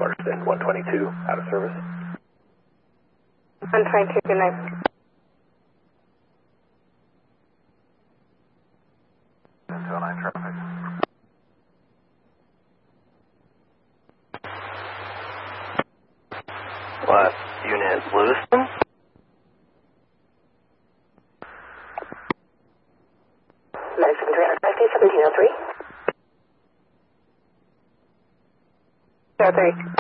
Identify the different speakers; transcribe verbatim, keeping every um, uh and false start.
Speaker 1: Understood. one twenty-two, out of service.
Speaker 2: one twenty-two, good night.
Speaker 1: two oh nine traffic.
Speaker 3: Last unit, Lewiston?
Speaker 2: Medicine three hundred fifty, seventeen oh three. zero three.